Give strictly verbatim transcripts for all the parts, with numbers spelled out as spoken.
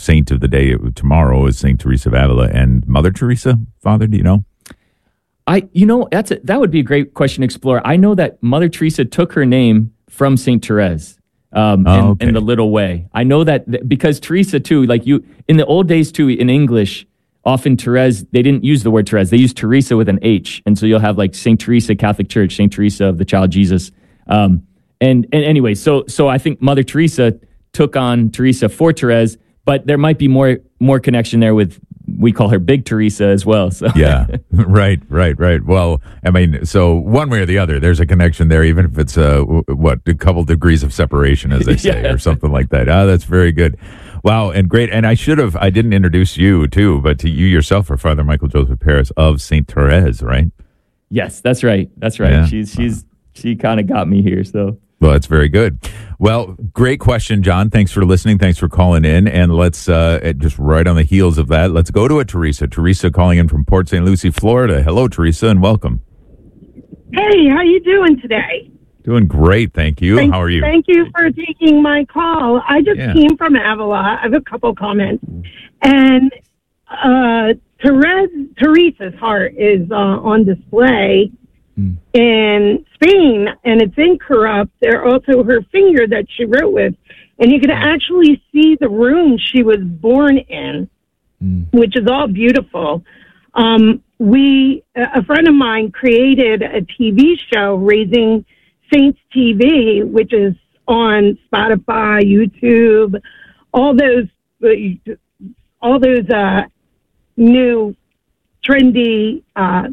saint of the day tomorrow is Saint Teresa of Avila. And Mother Teresa, Father, do you know? I, you know, that's a, that would be a great question to explore. I know that Mother Teresa took her name from Saint Therese um, oh, in, okay. in the Little Way. I know that th- because Teresa too, like you, in the old days too, in English, often Therese, they didn't use the word Therese. They used Teresa with an H. And so you'll have like Saint Teresa Catholic Church, Saint Teresa of the Child Jesus. Um, and, and anyway, so so I think Mother Teresa took on Teresa for Therese, but there might be more more connection there with, we call her Big Teresa as well. So yeah, right, right, right. Well, I mean, so one way or the other, there's a connection there, even if it's uh, what a couple degrees of separation, as they say, yeah. or something like that. Ah, that's very good. Wow, and great. And I should have, I didn't introduce you too, but to you yourself are Father Michael Joseph Parris of Saint Therese, right? Yes, that's right. That's right. Yeah. She's she's she kind of got me here. So. Well, that's very good. Well, great question, John. Thanks for listening. Thanks for calling in. And let's uh, just right on the heels of that, let's go to a Teresa. Teresa calling in from Port Saint Lucie, Florida. Hello, Teresa, and welcome. Hey, how you doing today? Doing great, thank you. Thank, how are you? Thank you for taking my call. I just yeah. came from Avila. I have a couple comments. And uh, Therese, Teresa's heart is uh, on display mm. in Spain, and it's in Corrupt. There also her finger that she wrote with. And you can actually see the room she was born in, mm. which is all beautiful. Um, we, a friend of mine created a T V show, Raising Saints T V, which is on Spotify, YouTube, all those, all those uh, new trendy uh,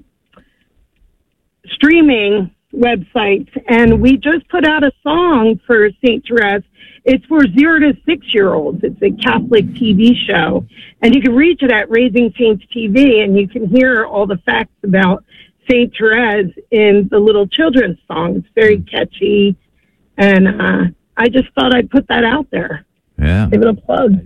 streaming websites. And we just put out a song for Saint Therese. It's for zero to six year olds. It's a Catholic T V show, and you can reach it at Raising Saints T V, and you can hear all the facts about Saint Therese in the little children's song. It's very catchy, and uh, I just thought I'd put that out there. Yeah, give it a plug.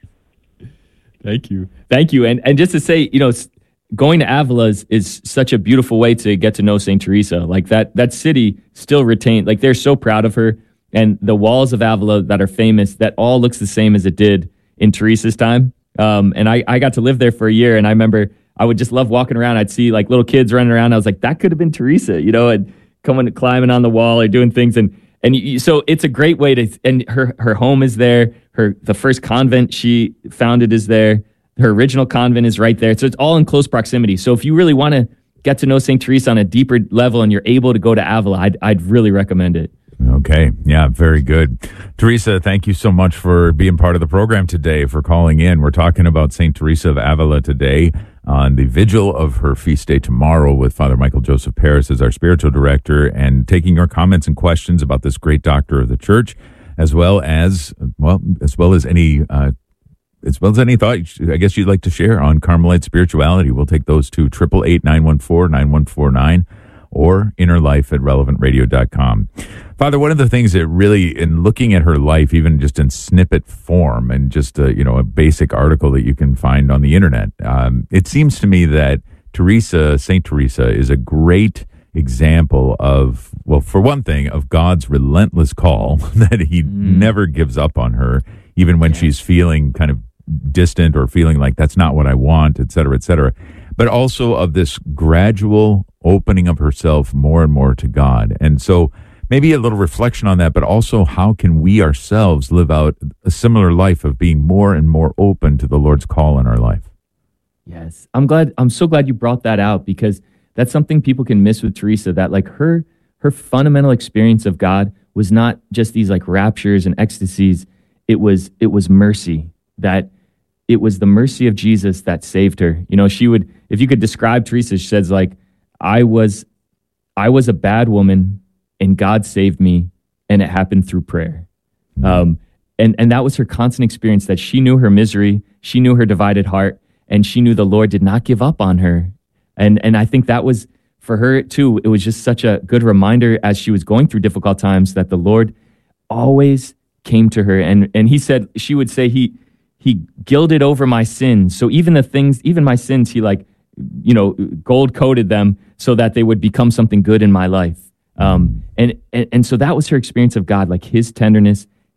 Thank you, thank you, and and just to say, you know, going to Avila is, is such a beautiful way to get to know Saint Teresa. Like that, that city still retained. Like they're so proud of her, and the walls of Avila that are famous, that all looks the same as it did in Teresa's time. Um, and I, I got to live there for a year, and I remember I would just love walking around. I'd see like little kids running around. I was like, that could have been Teresa, you know, and coming, climbing on the wall or doing things. And, and you, so it's a great way to, and her, her home is there. Her, the first convent she founded is there. Her original convent is right there. So it's all in close proximity. So if you really want to get to know Saint Teresa on a deeper level and you're able to go to Avila, I'd, I'd really recommend it. Okay. Yeah, very good. Teresa, thank you so much for being part of the program today, for calling in. We're talking about Saint Teresa of Avila today on the vigil of her feast day tomorrow with Father Michael Joseph Parris as our spiritual director, and taking your comments and questions about this great doctor of the church, as well as, well, as well as any, uh, as well as any thought, I guess you'd like to share on Carmelite spirituality. We'll take those to eight eight eight, nine one four, nine one four nine or innerlife at relevant radio dot com. Father, one of the things that really, in looking at her life, even just in snippet form and just a, you know, a basic article that you can find on the internet, um, it seems to me that Teresa, Saint Teresa, is a great example of, well, for one thing, of God's relentless call that he mm. never gives up on her, even when yeah. she's feeling kind of distant or feeling like that's not what I want, et cetera, et cetera. But also of this gradual opening of herself more and more to God. And so maybe a little reflection on that, but also how can we ourselves live out a similar life of being more and more open to the Lord's call in our life? Yes. I'm glad. I'm so glad you brought that out, because that's something people can miss with Teresa, that like her, her fundamental experience of God was not just these like raptures and ecstasies. It was, it was mercy, that it was the mercy of Jesus that saved her. You know, she would, if you could describe Teresa, she says like, I was, I was a bad woman and God saved me, and it happened through prayer. Mm-hmm. Um, and, and that was her constant experience, that she knew her misery, she knew her divided heart, and she knew the Lord did not give up on her. And, and I think that was, for her too, it was just such a good reminder as she was going through difficult times that the Lord always came to her. And, and he said, she would say, he, he gilded over my sins. So even the things, even my sins, he like, you know, gold coated them so that they would become something good in my life. Um, and, and, and so that was her experience of God, like his tenderness,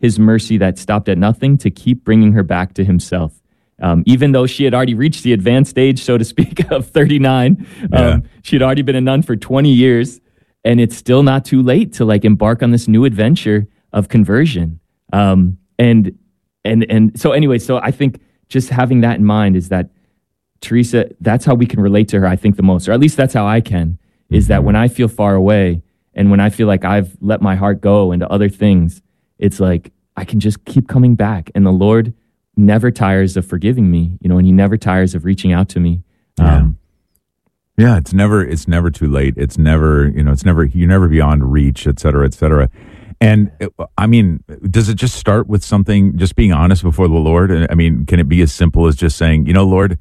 his mercy that stopped at nothing to keep bringing her back to himself. Um, even though she had already reached the advanced stage, so to speak, of thirty-nine, yeah. um, she had already been a nun for twenty years, and it's still not too late to like embark on this new adventure of conversion. Um, and and and so anyway, so I think just having that in mind is that Teresa, that's how we can relate to her, I think, the most, or at least that's how I can, is that when I feel far away and when I feel like I've let my heart go into other things, it's like I can just keep coming back, and the Lord never tires of forgiving me, you know, and he never tires of reaching out to me. Um, yeah. yeah, it's never, it's never too late. It's never, you know, it's never, you're never beyond reach, et cetera, et cetera. And I mean, does it just start with something, just being honest before the Lord? I mean, can it be as simple as just saying, you know, Lord,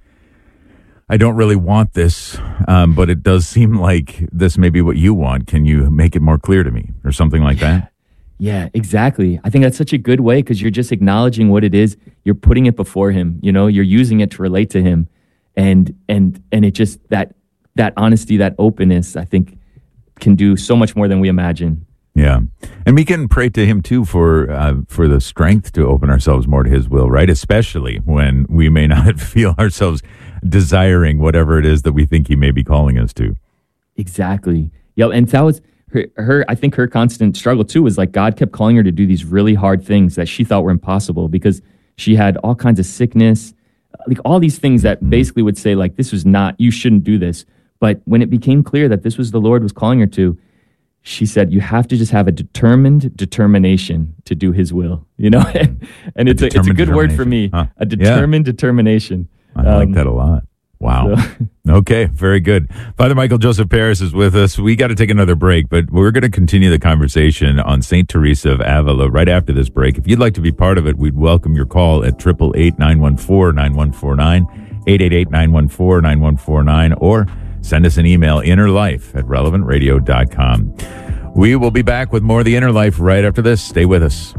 I don't really want this, um, but it does seem like this may be what you want. Can you make it more clear to me, or something like that? Yeah, exactly. I think that's such a good way, because you're just acknowledging what it is. You're putting it before him. You know, you're using it to relate to him, and and and it just that that honesty, that openness, I think, can do so much more than we imagine. Yeah, and we can pray to him too for uh, for the strength to open ourselves more to his will, right? Especially when we may not feel ourselves desiring whatever it is that we think he may be calling us to. Exactly. Yeah, and that was. Her, her, I think her constant struggle too was like God kept calling her to do these really hard things that she thought were impossible, because she had all kinds of sickness, like all these things that basically would say like, this was not, you shouldn't do this. But when it became clear that this was the Lord was calling her to, she said, you have to just have a determined determination to do his will, you know? and and it's a, a it's a good word for me, huh? a determined yeah. determination. I um, like that a lot. Wow. So. Okay, very good. Father Michael Joseph Parris is with us. We got to take another break, but we're going to continue the conversation on Saint Teresa of Avila right after this break. If you'd like to be part of it, we'd welcome your call at eight eight eight, nine one four, nine one four nine, eight eight eight, nine one four, nine one four nine, or send us an email, innerlife at relevant radio dot com. We will be back with more of the Inner Life right after this. Stay with us.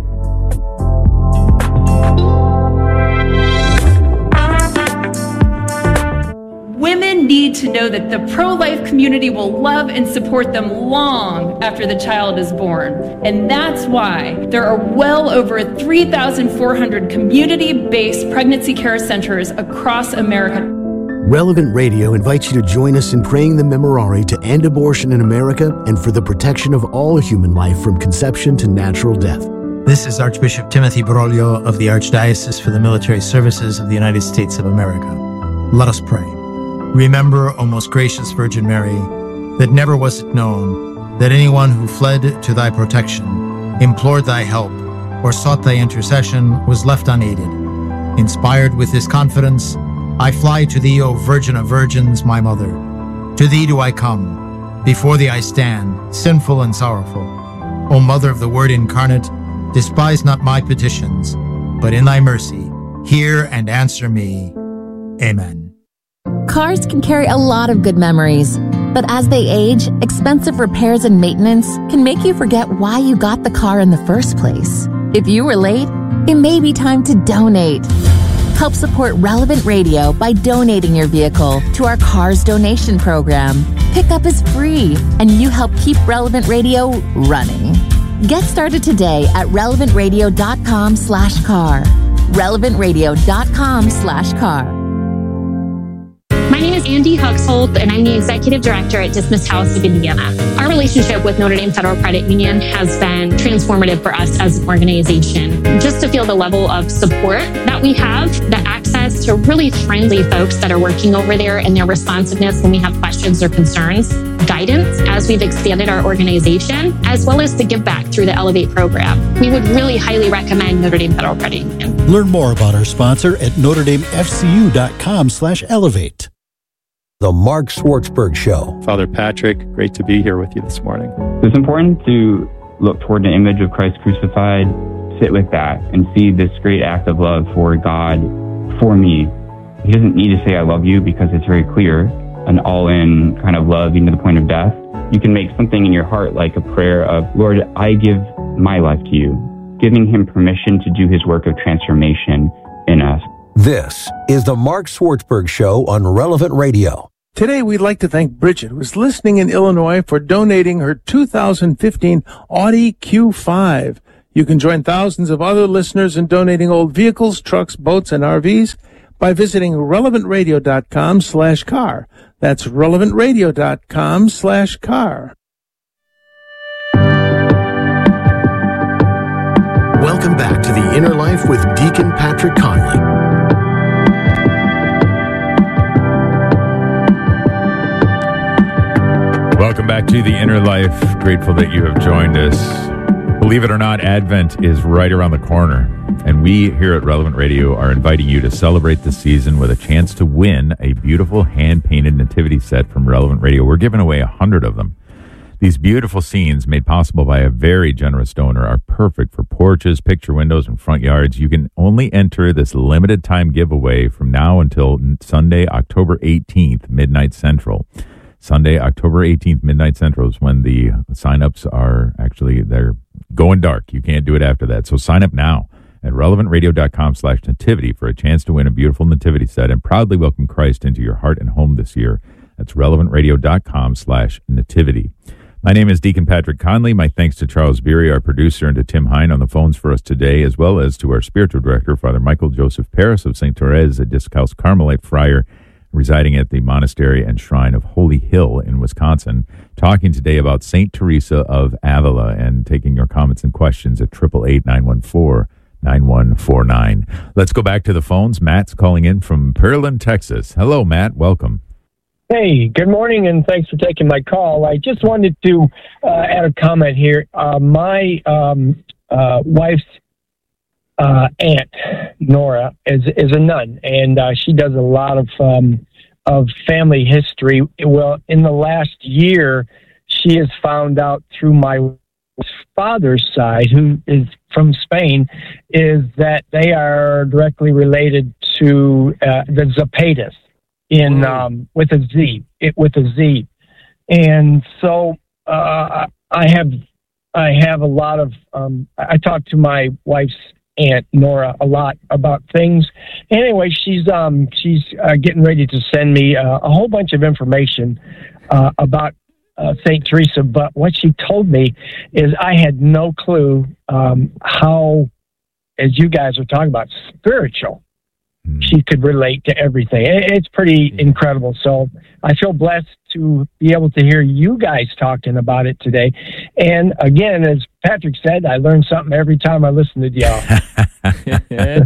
Women need to know that the pro-life community will love and support them long after the child is born. And that's why there are well over three thousand four hundred community-based pregnancy care centers across America. Relevant Radio invites you to join us in praying the Memorare to end abortion in America and for the protection of all human life from conception to natural death. This is Archbishop Timothy Broglio of the Archdiocese for the Military Services of the United States of America. Let us pray. Remember, O most gracious Virgin Mary, that never was it known that anyone who fled to thy protection, implored thy help, or sought thy intercession was left unaided. Inspired with this confidence, I fly to thee, O Virgin of Virgins, my Mother. To thee do I come. Before thee I stand, sinful and sorrowful. O Mother of the Word incarnate, despise not my petitions, but in thy mercy, hear and answer me. Amen. Cars can carry a lot of good memories, but as they age, expensive repairs and maintenance can make you forget why you got the car in the first place. If you were late, it may be time to donate. Help support Relevant Radio by donating your vehicle to our Cars Donation Program. Pickup is free, and you help keep Relevant Radio running. Get started today at relevant radio dot com slash car. relevant radio dot com slash car. My name is Andy Huxholt, and I'm the Executive Director at Dismissed House of Indiana. Our relationship with Notre Dame Federal Credit Union has been transformative for us as an organization. Just to feel the level of support that we have, the access to really friendly folks that are working over there, and their responsiveness when we have questions or concerns, guidance as we've expanded our organization, as well as the give back through the Elevate program. We would really highly recommend Notre Dame Federal Credit Union. Learn more about our sponsor at notre dame f c u dot com slash elevate. The Mark Schwartzberg Show. Father Patrick, great to be here with you this morning. It's important to look toward the image of Christ crucified, sit with that, and see this great act of love for God, for me. He doesn't need to say, I love you, because it's very clear, an all-in kind of love, even to the point of death. You can make something in your heart like a prayer of, Lord, I give my life to you, giving him permission to do his work of transformation in us. This is the Mark Schwartzberg Show on Relevant Radio. Today, we'd like to thank Bridget, who's listening in Illinois, for donating her two thousand fifteen Audi Q five. You can join thousands of other listeners in donating old vehicles, trucks, boats, and R Vs by visiting relevant radio dot com slash car. That's relevant radio dot com slash car. Welcome back to The Inner Life with Deacon Patrick Conley. Welcome back to The Inner Life. Grateful that you have joined us. Believe it or not, Advent is right around the corner, and we here at Relevant Radio are inviting you to celebrate the season with a chance to win a beautiful hand-painted nativity set from Relevant Radio. We're giving away a hundred of them. These beautiful scenes, made possible by a very generous donor, are perfect for porches, picture windows, and front yards. You can only enter this limited time giveaway from now until Sunday, October eighteenth, midnight Central. Sunday, October eighteenth, midnight Central is when the sign-ups are actually, they're going dark. You can't do it after that. So sign up now at relevant radio dot com slash nativity for a chance to win a beautiful nativity set and proudly welcome Christ into your heart and home this year. That's relevant radio dot com slash nativity. My name is Deacon Patrick Conley. My thanks to Charles Beery, our producer, and to Tim Hine on the phones for us today, as well as to our spiritual director, Father Michael Joseph Paris of Saint Therese, a Disc House Carmelite friar residing at the Monastery and Shrine of Holy Hill in Wisconsin, talking today about Saint Teresa of Avila and taking your comments and questions at eight eight eight, nine one four, nine one four nine. Let's go back to the phones. Matt's calling in from Pearland, Texas. Hello, Matt. Welcome. Hey, good morning, and thanks for taking my call. I just wanted to uh, add a comment here. Uh, my um, uh, wife's uh, aunt, Nora, is is a nun, and uh, she does a lot of um, of family history. Well, in the last year, she has found out through my father's side, who is from Spain, is that they are directly related to uh, the Zapatas. In um, with a Z, it with a Z, and so uh, I have I have a lot of um, I talk to my wife's aunt Nora a lot about things. Anyway, she's um she's uh, getting ready to send me uh, a whole bunch of information uh, about uh, Saint Teresa. But what she told me is I had no clue um, how, as you guys are talking about, spiritual. She could relate to everything. It's pretty incredible. So I feel blessed to be able to hear you guys talking about it today. And again, as Patrick said, I learn something every time I listen to y'all.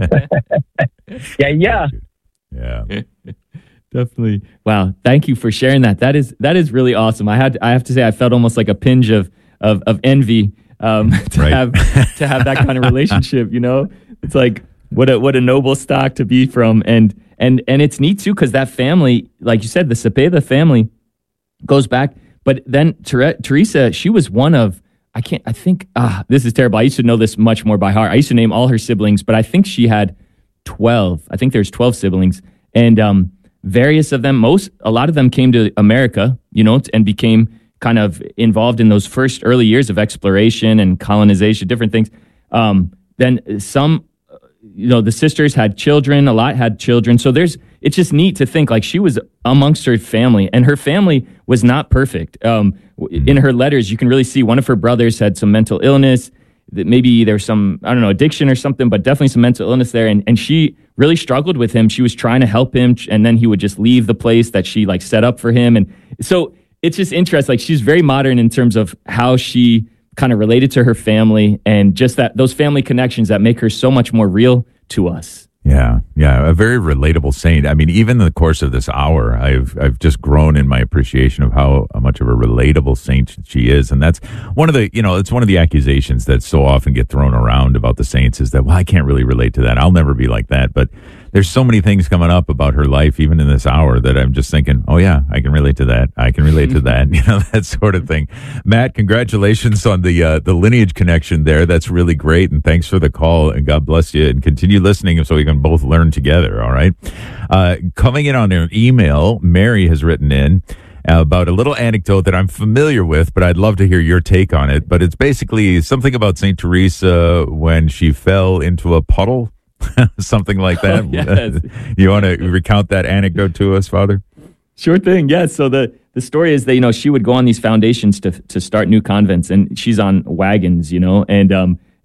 yeah, yeah. Yeah. Definitely. Wow. Thank you for sharing that. That is that is really awesome. I had I have to say I felt almost like a pinch of of, of envy um, to Right. have to have that kind of relationship, you know? It's like What a what a noble stock to be from, and and and it's neat too because that family, like you said, the Cepeda family goes back. But then Ter- Teresa, she was one of I can't I think ah this is terrible. I used to know this much more by heart. I used to name all her siblings, but I think she had twelve. I think there's twelve siblings, and um, various of them, most a lot of them came to America, you know, and became kind of involved in those first early years of exploration and colonization, different things. Um, then some. You know, the sisters had children, a lot had children. So there's, it's just neat to think like she was amongst her family, and her family was not perfect. Um, in her letters, you can really see one of her brothers had some mental illness, that maybe there's some, I don't know, addiction or something, but definitely some mental illness there. And, and she really struggled with him. She was trying to help him, and then he would just leave the place that she like set up for him. And so it's just interesting. Like she's very modern in terms of how she kind of related to her family, and just that those family connections that make her so much more real to us. Yeah, yeah, a very relatable saint. I mean, even in the course of this hour, I've I've just grown in my appreciation of how much of a relatable saint she is, and that's one of the you know it's one of the accusations that so often get thrown around about the saints is that, well, I can't really relate to that. I'll never be like that. But there's so many things coming up about her life, even in this hour, that I'm just thinking, oh yeah, I can relate to that. I can relate to that. You know, that sort of thing. Matt, congratulations on the uh, the lineage connection there. That's really great, and thanks for the call. And God bless you, and continue listening so we can both learn together. All right. Uh, coming in on an email, Mary has written in about a little anecdote that I'm familiar with, but I'd love to hear your take on it. But it's basically something about Saint Teresa when she fell into a puddle. Something like that. Oh, yes. You want to recount that anecdote to us, Father? Sure thing. Yeah. So the, the story is that, you know, she would go on these foundations to to start new convents, and she's on wagons, you know, and um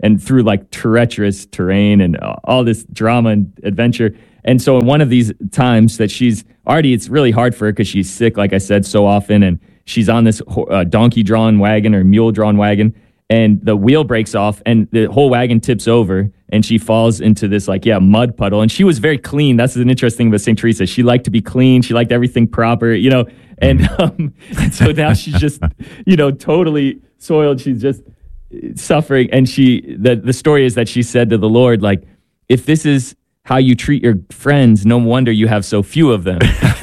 and through like treacherous terrain and all this drama and adventure. And so in one of these times that she's already, it's really hard for her because she's sick, like I said, so often. And she's on this uh, donkey-drawn wagon or mule-drawn wagon. And the wheel breaks off and the whole wagon tips over and she falls into this like, yeah, mud puddle. And she was very clean. That's an interesting thing about Saint Teresa. She liked to be clean. She liked everything proper, you know. And, um, and so now she's just, you know, totally soiled. She's just suffering. And she, the, the story is that she said to the Lord, like, if this is how you treat your friends, no wonder you have so few of them.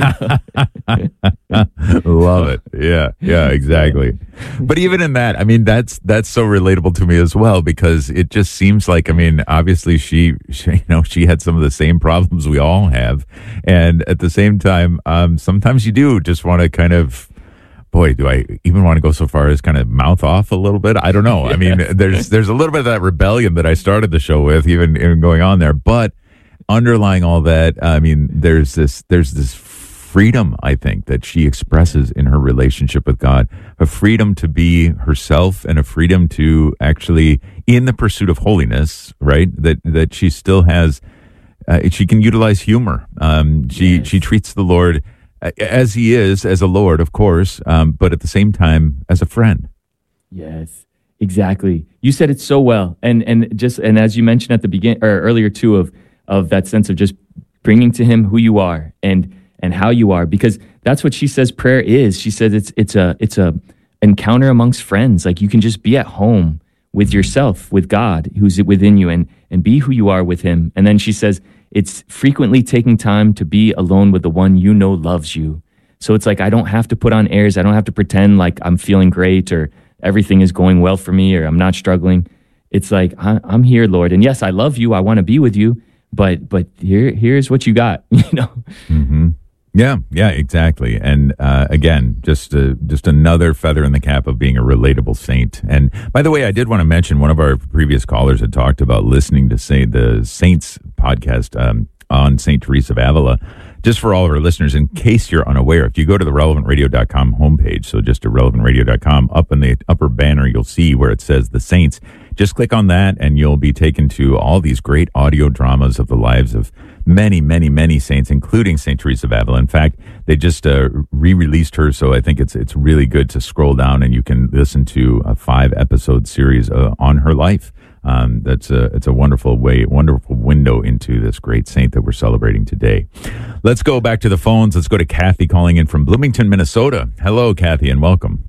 Love it. Yeah, yeah, exactly. But even in that, I mean, that's that's so relatable to me as well, because it just seems like, I mean, obviously she, she you know, she had some of the same problems we all have. And at the same time, um, sometimes you do just want to kind of, boy, do I even want to go so far as kind of mouth off a little bit? I don't know. I mean, there's there's a little bit of that rebellion that I started the show with, even, even going on there. But underlying all that, I mean, there's this there's this freedom, I think, that she expresses in her relationship with God, a freedom to be herself and a freedom to actually, in the pursuit of holiness, right, that that she still has, uh, she can utilize humor. Um, she yes. she treats the Lord as he is, as a Lord, of course, um, but at the same time, as a friend. Yes, exactly. You said it so well. And and just and as you mentioned at the begin or earlier too, of of that sense of just bringing to him who you are and and how you are, because that's what she says prayer is. She says it's it's a it's a encounter amongst friends. Like you can just be at home with yourself, with God who's within you, and and be who you are with him. And then she says it's frequently taking time to be alone with the one you know loves you. So it's like I don't have to put on airs. I don't have to pretend like I'm feeling great or everything is going well for me or I'm not struggling. It's like I, I'm here, Lord, and yes, I love you. I want to be with you. But but here here's what you got, you know. Mm-hmm. Yeah, yeah, exactly. And uh, again, just uh, just another feather in the cap of being a relatable saint. And by the way, I did want to mention one of our previous callers had talked about listening to say the Saints podcast um, on Saint Teresa of Avila. Just for all of our listeners, in case you're unaware, if you go to the relevant radio dot com homepage, so just to relevant radio dot com, up in the upper banner, you'll see where it says the Saints. Just click on that and you'll be taken to all these great audio dramas of the lives of many, many, many saints, including Saint Teresa of Avila. In fact, they just uh, re-released her, so I think it's it's really good to scroll down and you can listen to a five-episode series uh, on her life. Um, that's a it's a wonderful way, wonderful window into this great saint that we're celebrating today. Let's go back to the phones. Let's go to Kathy calling in from Bloomington, Minnesota. Hello, Kathy, and welcome.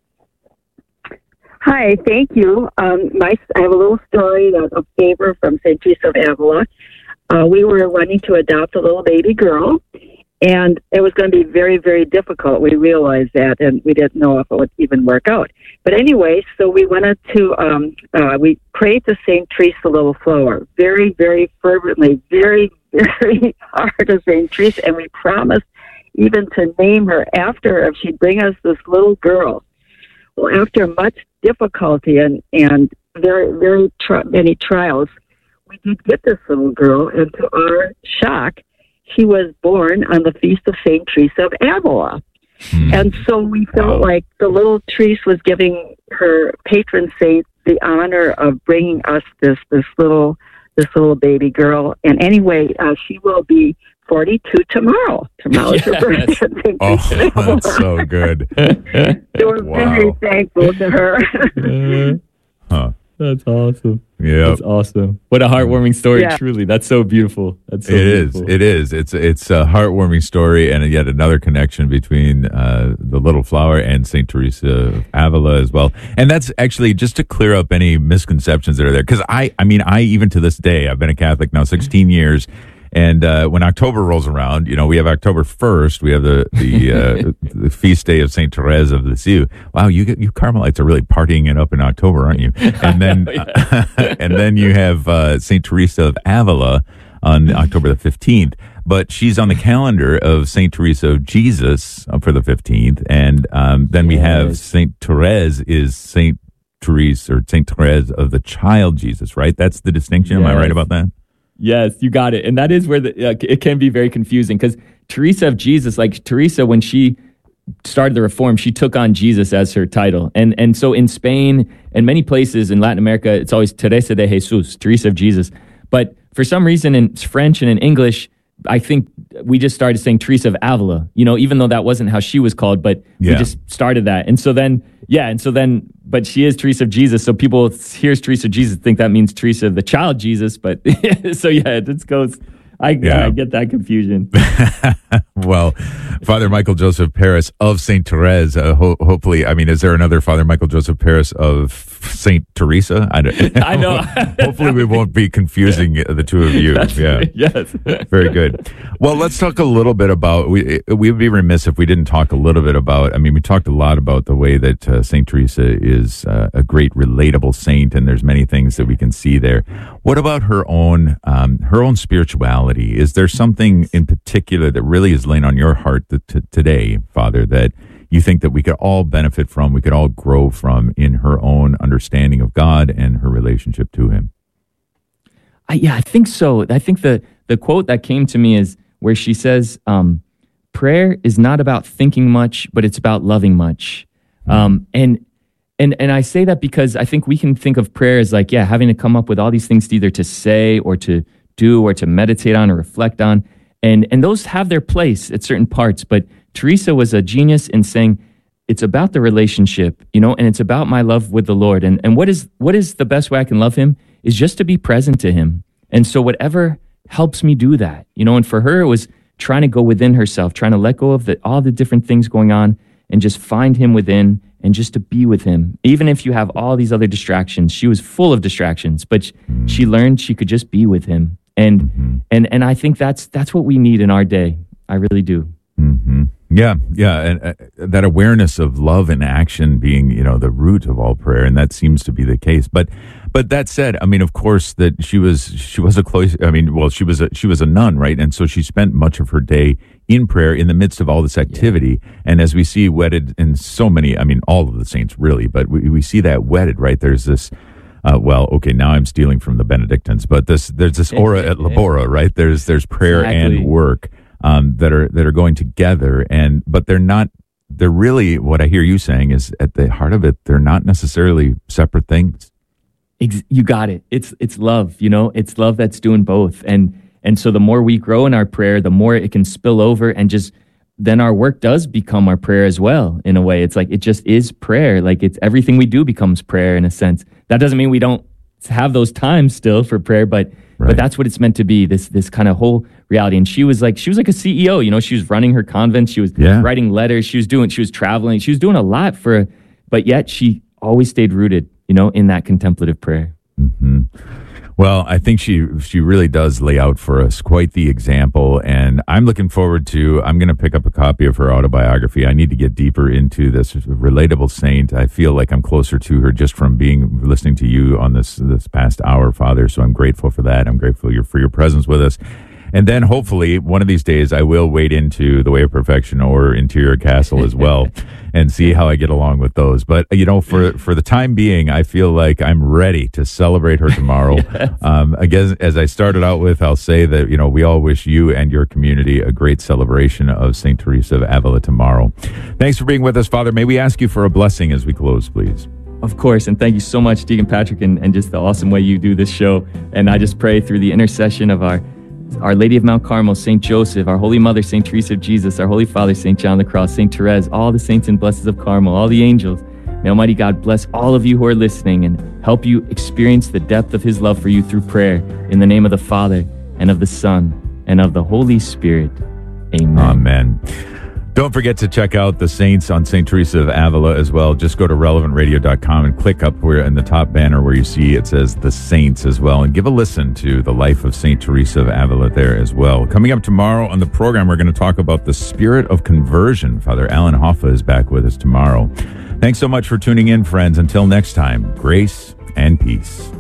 Hi, thank you. Um, my, I have a little story of, of favor from Saint Teresa of Avila. Uh, we were wanting to adopt a little baby girl, and it was going to be very, very difficult. We realized that, and we didn't know if it would even work out. But anyway, so we wanted to, um, uh, we prayed to Saint Teresa Little Flower very, very fervently, very, very hard to Saint Teresa, and we promised even to name her after her if she'd bring us this little girl. Well, after much difficulty and, and very, very tri- many trials, we did get this little girl, and to our shock, she was born on the feast of Saint Teresa of Avila. Hmm. And so we felt wow. like the little Teresa was giving her patron saint the honor of bringing us this this little this little baby girl. And anyway, uh, she will be forty-two tomorrow. Tomorrow is her birthday. Oh, that's so good. So we're wow. very thankful to her. Huh. That's awesome. Yeah, that's awesome. What a heartwarming story! Yeah. Truly, that's so beautiful. That's so it beautiful. is. It is. It's it's a heartwarming story, and yet another connection between uh, the Little Flower and Saint Teresa of Avila as well. And that's actually just to clear up any misconceptions that are there, because I, I mean, I even to this day, I've been a Catholic now sixteen years. And uh, when October rolls around, you know, we have October first. We have the the, uh, the feast day of Saint Therese of Lisieux. Wow, you you Carmelites are really partying it up in October, aren't you? And then uh, and then you have uh, Saint Teresa of Avila on October the fifteenth. But she's on the calendar of Saint Teresa of Jesus for the fifteenth, and um, then we yes. have Saint Therese is Saint Therese or Saint Therese of the Child Jesus, right? That's the distinction. Yes. Am I right about that? Yes, you got it. And that is where the, uh, it can be very confusing, because Teresa of Jesus, like Teresa, when she started the Reform, she took on Jesus as her title. And and so in Spain in many places in Latin America, it's always Teresa de Jesus, Teresa of Jesus. But for some reason in French and in English, I think we just started saying Teresa of Avila, you know, even though that wasn't how she was called, but Yeah. we just started that. And so then, yeah, and so then, but she is Teresa of Jesus. So people hears Teresa of Jesus think that means Teresa of the child Jesus. But so yeah, it just goes, I, Yeah. I get that confusion. Well, Father Michael Joseph Paris of Saint Therese, uh, ho- hopefully, I mean, is there another Father Michael Joseph Paris of Saint Teresa? I, don't, I know. Hopefully we won't be confusing the two of you. That's yeah. right. Yes. Very good. Well, let's talk a little bit about, we we would be remiss if we didn't talk a little bit about, I mean, we talked a lot about the way that uh, Saint Teresa is uh, a great relatable saint, and there's many things that we can see there. What about her own, um, her own spirituality? Is there something in particular that really is laying on your heart that, t- today, Father, that you think that we could all benefit from, we could all grow from in her own understanding of God and her relationship to him? I, yeah, I think so. I think the, the quote that came to me is where she says, um, prayer is not about thinking much, but it's about loving much. Um, and, and, and I say that because I think we can think of prayer as like, yeah, having to come up with all these things to either to say or to do or to meditate on or reflect on. And, and those have their place at certain parts. But Teresa was a genius in saying, it's about the relationship, you know, and it's about my love with the Lord. And, and what is, what is the best way I can love him is just to be present to him. And so whatever helps me do that, you know, and for her, it was trying to go within herself, trying to let go of the, all the different things going on and just find him within and just to be with him. Even if you have all these other distractions, she was full of distractions, but she, Mm-hmm. she learned she could just be with him. And, Mm-hmm. and, and I think that's, that's what we need in our day. I really do. Mm-hmm. Yeah, yeah, and uh, that awareness of love and action being, you know, the root of all prayer, and that seems to be the case. But, but that said, I mean, of course, that she was she was a close. I mean, well, she was a she was a nun, right? And so she spent much of her day in prayer in the midst of all this activity. Yeah. And as we see wedded in so many, I mean, all of the saints really, but we we see that wedded, right? There's this. Uh, well, okay, now I'm stealing from the Benedictines, but this there's this ora et labora, right? There's there's prayer Exactly. and work. Um, that are that are going together, and but they're not. They're really, what I hear you saying is at the heart of it, they're not necessarily separate things. Ex- You got it. It's it's love, you know. It's love that's doing both, and and so the more we grow in our prayer, the more it can spill over, and just then our work does become our prayer as well. In a way, it's like it just is prayer. Like it's everything we do becomes prayer in a sense. That doesn't mean we don't have those times still for prayer, but right. but that's what it's meant to be. This this kind of whole reality. And she was like she was like a C E O. You know, she was running her convent. She was yeah. writing letters. She was doing. She was traveling. She was doing a lot for. But yet she always stayed rooted, you know, in that contemplative prayer. Mm-hmm. Well, I think she she really does lay out for us quite the example, and I'm looking forward to, I'm going to pick up a copy of her autobiography. I need to get deeper into this relatable saint. I feel like I'm closer to her just from being, listening to you on this this past hour, Father, so I'm grateful for that. I'm grateful for your presence with us. And then hopefully one of these days I will wade into The Way of Perfection or Interior Castle as well and see how I get along with those. But, you know, for, for the time being, I feel like I'm ready to celebrate her tomorrow. Yes. Um, again, as I started out with, I'll say that, you know, we all wish you and your community a great celebration of Saint Teresa of Avila tomorrow. Thanks for being with us, Father. May we ask you for a blessing as we close, please? Of course, and thank you so much, Deacon Patrick, and, and just the awesome way you do this show. And I just pray through the intercession of our Our Lady of Mount Carmel, Saint Joseph, our Holy Mother, Saint Teresa of Jesus, our Holy Father, Saint John the Cross, Saint Therese, all the saints and blesseds of Carmel, all the angels. May Almighty God bless all of you who are listening and help you experience the depth of his love for you through prayer. In the name of the Father, and of the Son, and of the Holy Spirit. Amen. Amen. Don't forget to check out the saints on Saint Teresa of Avila as well. Just go to relevant radio dot com and click up where in the top banner where you see it says the saints as well, and give a listen to the life of Saint Teresa of Avila there as well. Coming up tomorrow on the program, we're going to talk about the spirit of conversion. Father Alan Hoffa is back with us tomorrow. Thanks so much for tuning in, friends. Until next time, grace and peace.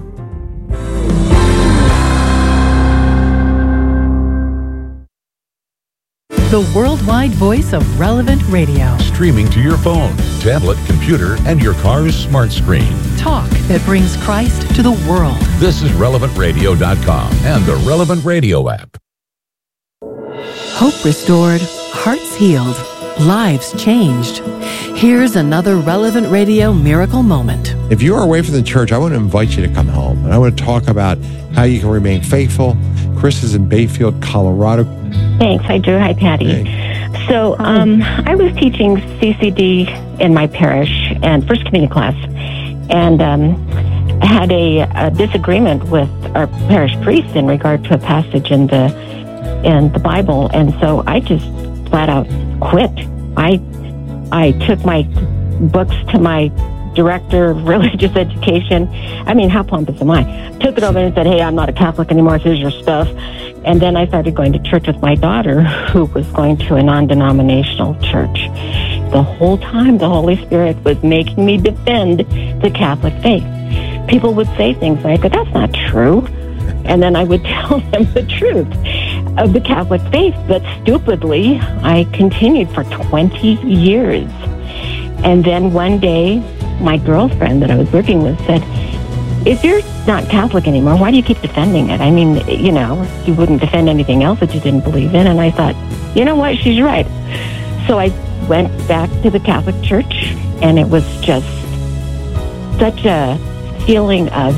The worldwide voice of Relevant Radio. Streaming to your phone, tablet, computer, and your car's smart screen. Talk that brings Christ to the world. This is relevant radio dot com and the Relevant Radio app. Hope restored, hearts healed, lives changed. Here's another Relevant Radio miracle moment. If you are away from the church, I want to invite you to come home. And I want to talk about how you can remain faithful. Chris is in Bayfield, Colorado. Thanks. Hi, Drew. Hi, Patty. Hey. So um, I was teaching C C D in my parish and First Communion class. And um, I had a, a disagreement with our parish priest in regard to a passage in the in the Bible. And so I just flat out quit. I I took my books to my director of religious education. I mean, how pompous am I? Took it over and said, hey, I'm not a Catholic anymore. Here's your stuff. And then I started going to church with my daughter, who was going to a non-denominational church. The whole time, the Holy Spirit was making me defend the Catholic faith. People would say things like, but that's not true. And then I would tell them the truth of the Catholic faith. But stupidly, I continued for twenty years. And then one day, my girlfriend that I was working with said, if you're not Catholic anymore, why do you keep defending it? I mean, you know, you wouldn't defend anything else that you didn't believe in. And I thought, you know what, she's right. So I went back to the Catholic Church, and it was just such a feeling of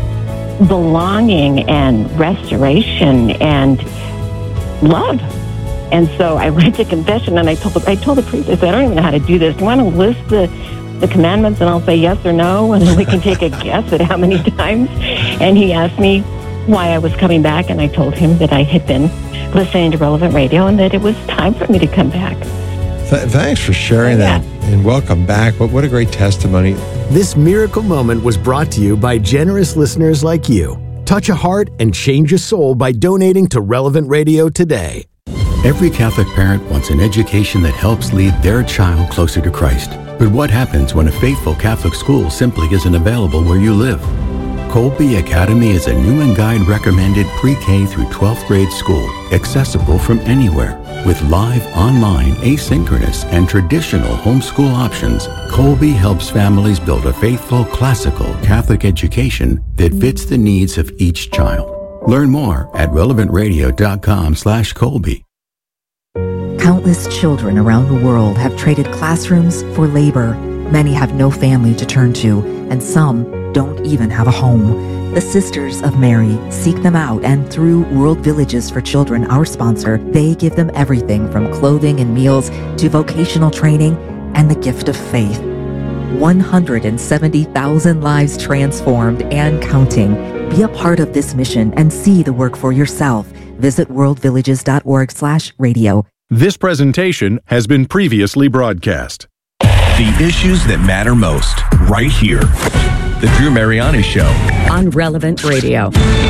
belonging and restoration and love. And so I went to confession, and I told I told the priest, I said, I don't even know how to do this. Do you want to list the, the commandments, and I'll say yes or no, and then we can take a guess at how many times? And he asked me why I was coming back, and I told him that I had been listening to Relevant Radio and that it was time for me to come back. Th- thanks for sharing that, and welcome back. But what a great testimony. This miracle moment was brought to you by generous listeners like you. Touch a heart and change a soul by donating to Relevant Radio today. Every Catholic parent wants an education that helps lead their child closer to Christ. But what happens when a faithful Catholic school simply isn't available where you live? Colby Academy is a Newman Guide recommended pre-K through twelfth grade school, accessible from anywhere. With live, online, asynchronous, and traditional homeschool options, Colby helps families build a faithful, classical Catholic education that fits the needs of each child. Learn more at relevantradio.com slash Colby. Countless children around the world have traded classrooms for labor. Many have no family to turn to, and some don't even have a home. The Sisters of Mary seek them out, and through World Villages for Children, our sponsor, they give them everything from clothing and meals to vocational training and the gift of faith. one hundred seventy thousand lives transformed and counting. Be a part of this mission and see the work for yourself. Visit worldvillages.org slash radio. This presentation has been previously broadcast. The issues that matter most, right here. The Drew Mariani Show. On Relevant Radio.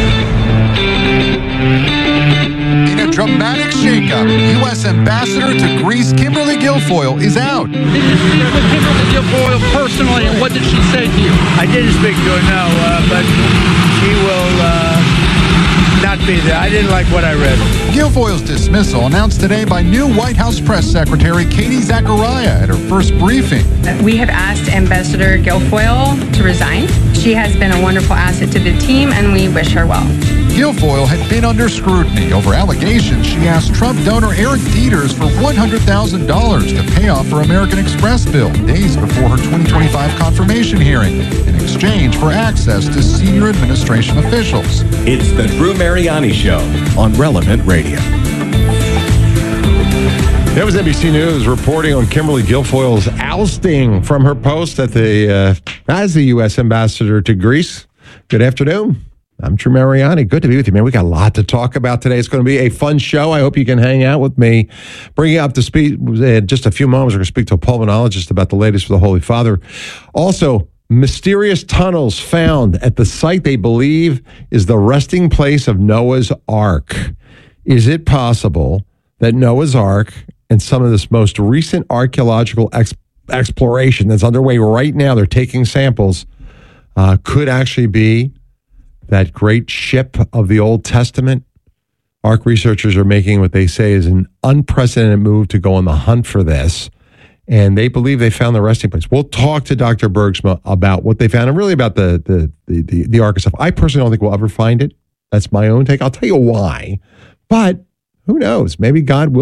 In a dramatic shakeup, U S Ambassador to Greece Kimberly Guilfoyle is out. Did you speak to Kimberly Guilfoyle personally, and what did she say to you? I didn't speak to her, no, uh, but she will uh, not be there. I didn't like what I read. Guilfoyle's dismissal announced today by new White House Press Secretary Katie Zachariah at her first briefing. We have asked Ambassador Guilfoyle to resign. She has been a wonderful asset to the team, and we wish her well. Guilfoyle had been under scrutiny over allegations she asked Trump donor Eric Dieters for one hundred thousand dollars to pay off her American Express bill days before her twenty twenty-five confirmation hearing in exchange for access to senior administration officials. It's the Drew Mariani Show on Relevant Radio. That was N B C News reporting on Kimberly Guilfoyle's ousting from her post at the uh, as the U S Ambassador to Greece. Good afternoon. I'm Drew Mariani. Good to be with you, man. We got a lot to talk about today. It's going to be a fun show. I hope you can hang out with me. Bring you up to speed in just a few moments. We're going to speak to a pulmonologist about the latest for the Holy Father. Also, mysterious tunnels found at the site they believe is the resting place of Noah's Ark. Is it possible that Noah's Ark and some of this most recent archaeological ex- exploration that's underway right now, they're taking samples, uh, could actually be that great ship of the Old Testament? Ark researchers are making what they say is an unprecedented move to go on the hunt for this, and they believe they found the resting place. We'll talk to Doctor Bergsma about what they found and really about the the the the, the Ark stuff. I personally don't think we'll ever find it. That's my own take. I'll tell you why, but who knows? Maybe God will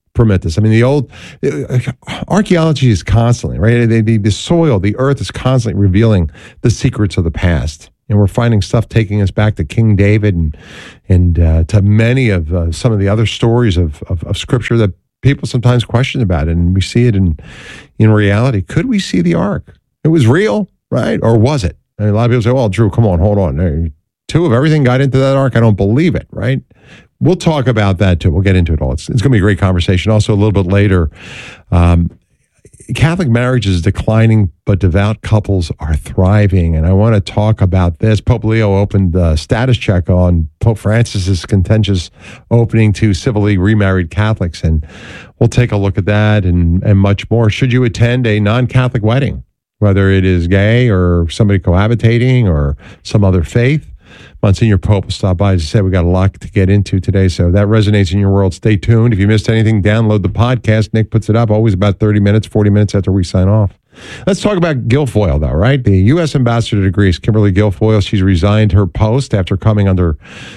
permit this. I mean, the old uh, archaeology is constantly, right? The, the, the soil, the earth is constantly revealing the secrets of the past. And we're finding stuff taking us back to King David and and uh, to many of uh, some of the other stories of, of, of Scripture that people sometimes question about it. And we see it in, in reality. Could we see the ark? It was real, right? Or was it? I mean, a lot of people say, well, Drew, come on, hold on. Two of everything got into that ark. I don't believe it, right? We'll talk about that too. We'll get into it all. It's, it's going to be a great conversation. Also, a little bit later, um, Catholic marriage is declining, but devout couples are thriving. And I want to talk about this. Pope Leo opened a status check on Pope Francis's contentious opening to civilly remarried Catholics. And we'll take a look at that and, and much more. Should you attend a non-Catholic wedding, whether it is gay or somebody cohabitating or some other faith? Monsignor Pope will stop by. As I said, we got a lot to get into today. So if that resonates in your world, stay tuned. If you missed anything, download the podcast. Nick puts it up always about thirty minutes, forty minutes after we sign off. Let's talk about Guilfoyle, though, right? The U S ambassador to Greece, Kimberly Guilfoyle, she's resigned her post after coming under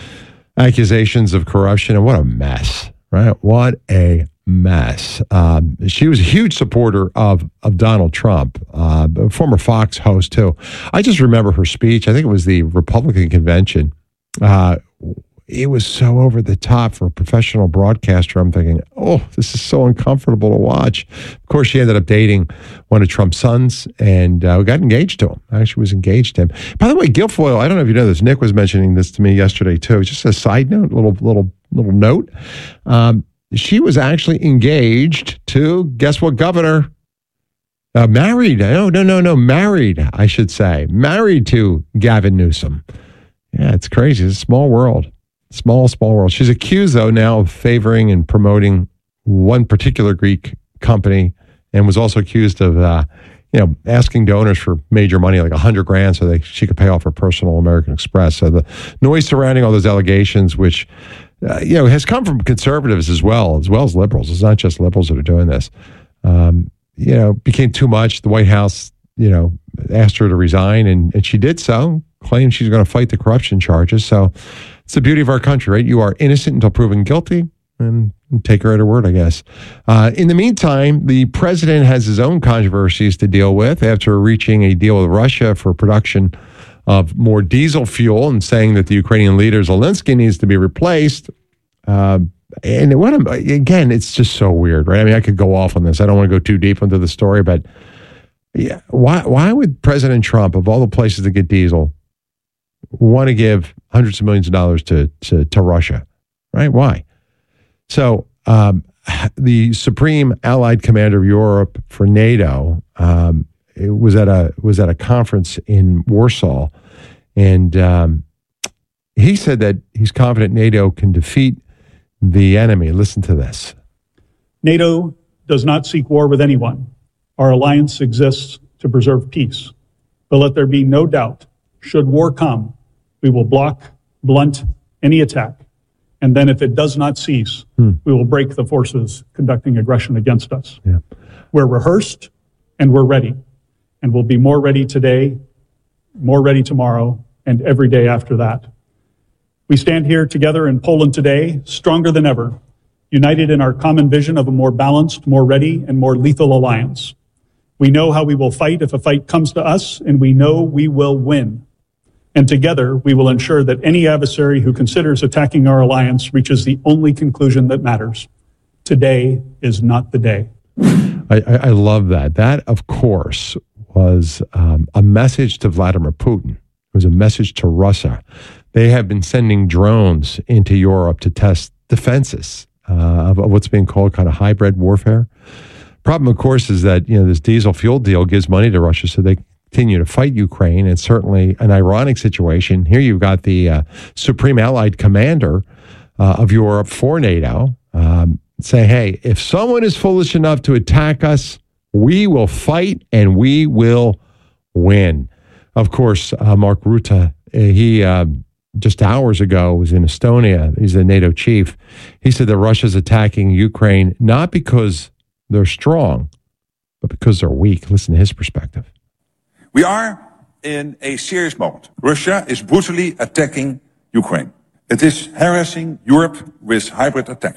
accusations of corruption. And what a mess, right? What a mess. Um, she was a huge supporter of of Donald Trump, uh, a former Fox host too. I just remember her speech. I think it was the Republican convention. Uh, it was so over the top for a professional broadcaster. I'm thinking, oh, this is so uncomfortable to watch. Of course, she ended up dating one of Trump's sons and uh, got engaged to him. Actually was engaged to him. By the way, Guilfoyle, I don't know if you know this. Nick was mentioning this to me yesterday too. Just a side note, little little little note. Um, She was actually engaged to, guess what, governor? Uh, married. No, no, no, no. Married, I should say. Married to Gavin Newsom. Yeah, it's crazy. It's a small world. Small, small world. She's accused, though, now of favoring and promoting one particular Greek company and was also accused of, uh, you know, asking donors for major money, like a hundred grand so they, she could pay off her personal American Express. So the noise surrounding all those allegations, which Uh, you know, has come from conservatives as well, as well as liberals. It's not just liberals that are doing this. Um, you know, became too much. The White House, you know, asked her to resign, and, and she did so, claimed she's going to fight the corruption charges. So it's the beauty of our country, right? You are innocent until proven guilty, and, and take her at her word, I guess. Uh, in the meantime, the president has his own controversies to deal with after reaching a deal with Russia for production of more diesel fuel and saying that the Ukrainian leader Zelensky needs to be replaced. Uh, and what I'm, again, it's just so weird, right? I mean, I could go off on this. I don't want to go too deep into the story, but yeah, why why would President Trump, of all the places to get diesel, want to give hundreds of millions of dollars to to, to Russia, right? Why? So um, the Supreme Allied Commander of Europe for NATO um, it was at a was at a conference in Warsaw, and um, he said that he's confident NATO can defeat the enemy. Listen to this. NATO does not seek war with anyone. Our alliance exists to preserve peace. But let there be no doubt, should war come, we will block, blunt any attack. And then if it does not cease, hmm. we will break the forces conducting aggression against us. Yeah. We're rehearsed and we're ready. And we'll be more ready today, more ready tomorrow, and every day after that. We stand here together in Poland today, stronger than ever, united in our common vision of a more balanced, more ready, and more lethal alliance. We know how we will fight if a fight comes to us, and we know we will win. And together, we will ensure that any adversary who considers attacking our alliance reaches the only conclusion that matters. Today is not the day. I, I love that. That, of course, was um, a message to Vladimir Putin. It was a message to Russia. They have been sending drones into Europe to test defenses uh, of what's being called kind of hybrid warfare. Problem, of course, is that, you know, this diesel fuel deal gives money to Russia so they continue to fight Ukraine. It's certainly an ironic situation. Here you've got the uh, Supreme Allied Commander uh, of Europe for NATO um, say, hey, if someone is foolish enough to attack us, we will fight and we will win. Of course, uh, Mark Rutte, he uh, just hours ago was in Estonia. He's the NATO chief. He said that Russia's attacking Ukraine not because they're strong, but because they're weak. Listen to his perspective. We are in a serious moment. Russia is brutally attacking Ukraine. It is harassing Europe with hybrid attacks.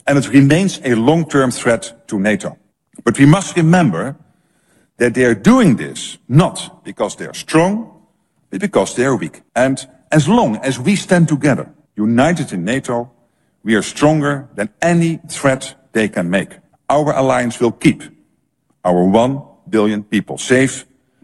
and it remains a long-term threat to NATO. But we must remember that they are doing this not because they are strong, but because they are weak. And as long as we stand together, united in NATO, we are stronger than any threat they can make. Our alliance will keep our one billion people safe